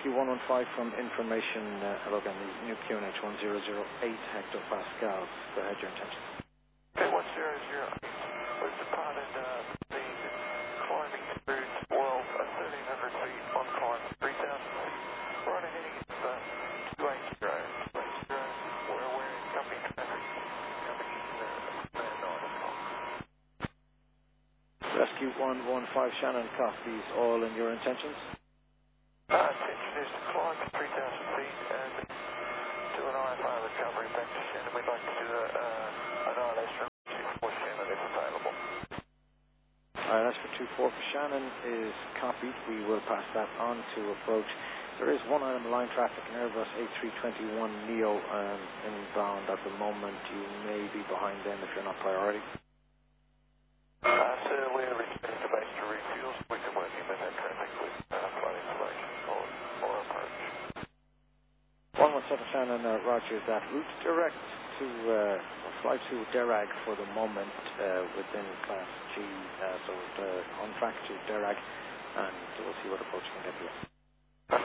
Rescue 115 from information, hello again, the new QNH 1008 hectopascals. Go ahead, your intentions. Okay, 100. We've departed the climbing through 1,300 feet on climb 3,000 feet. Right ahead is 280. We're aware company traffic coming in around 9 o'clock. Rescue 115 Shannon copies all in your intentions. Intention is to climb 3,000 feet and do an IFR recovery back to Shannon. We'd like to do an ILS for Shannon if available. ILS for 24 for Shannon is copied. We will pass that on to approach. There is one item line traffic in Airbus A321neo inbound at the moment. You may be behind them if you're not priority. Sir, we're returning to base to refuel. We can work in that traffic with flight information or approach. 117 Shannon, roger that. Route direct to fly to Derag for the moment within Class G, so on track to Derag, and we'll see what approach can get to you.